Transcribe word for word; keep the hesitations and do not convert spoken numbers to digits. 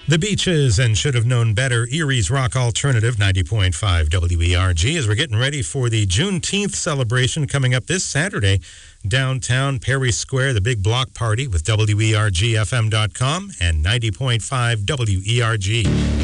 The Beaches and Should Have Known Better, Erie's Rock Alternative, ninety point five W E R G, as we're getting ready for the Juneteenth celebration coming up this Saturday, downtown Perry Square, the big block party with W E R G F M dot com and ninety point five W E R G.